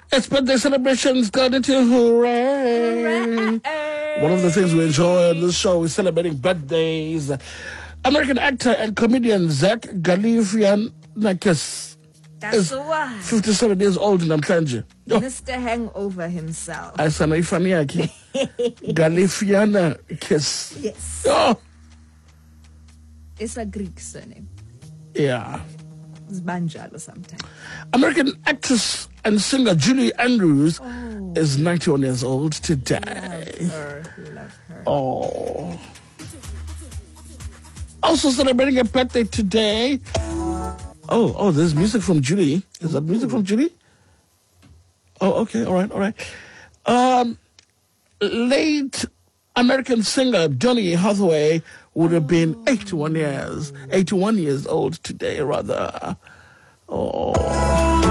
It's birthday celebrations, got into hooray. One of the things we enjoy on this show is celebrating birthdays. American actor and comedian Zach Galifianakis is 57 years old in Namhlanje. Mr. Hangover himself. Asana ifaniaki. Galifianakis. Yes. Oh. It's a Greek surname. Yeah. It's Banjalo sometimes. American actress and singer Julie Andrews is 91 years old today. Love her. Oh. Also celebrating a birthday today. Oh, there's music from Julie. Is that music from Julie? Oh, okay, all right. Late American singer Donny Hathaway would have been 81 years old today, rather. Oh.